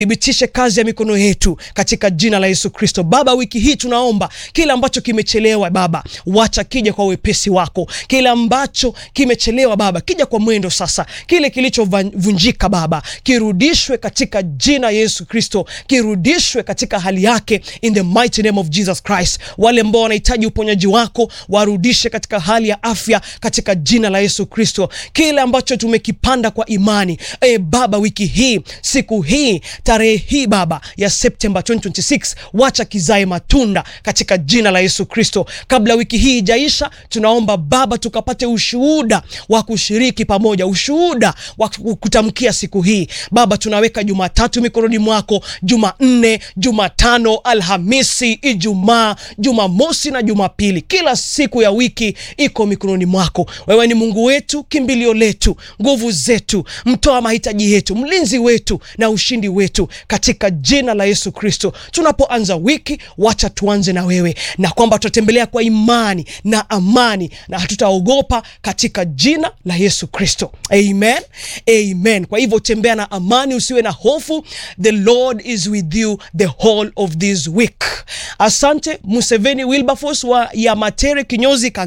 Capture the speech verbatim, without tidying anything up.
thibitishe kazi ya mikono yetu katika jina la Yesu Kristo. Baba, wiki hii tunaomba kila ambacho kimechelewa Baba, wacha kija kwa wepesi wako. Kila ambacho kimechelewa Baba, kija kwa mwendo sasa. Kile kilichovunjika Baba, kirudishwe katika jina Yesu Kristo. Kirudishwe katika hali yake in the mighty name of Jesus Christ. Wale ambao wanahitaji uponyaji wako, warudishe katika hali ya afya katika jina la Yesu Kristo. Kile ambacho tumekipanda kwa imani e Baba, wiki hii, siku hii, tarehe hii Baba ya September twenty twenty-six, wacha kizae matunda katika jina la Yesu Kristo. Kabla wiki hii ijaisha, tunaomba Baba tukapate ushuhuda wa kushiriki pamoja, ushuhuda wa kutamkia siku hii. Baba, tunaweka Jumatatu mikononi mwako, Jumanne, Jumatano, Alhamisi, Ijumaa, Jumamosi na Jumapili. Kila siku ya wiki iko mikononi mwako. Wewe ni Mungu wetu, kimbilio letu, nguvu zetu, mtoa mahitaji yetu, mlinzi wetu na ushindi wetu katika jina la Yesu Kristo. Tunapoanza wiki, wacha tuanze na wewe, na kwamba tutatembelea kwa imani na amani na hatutaogopa katika jina la Yesu Kristo. Amen. Amen. Kwa hivyo tembea na amani, usiwe na hofu. The Lord is with you the whole of this week. Asante Museveni Wilberforce wa Yamatere Kinyozi.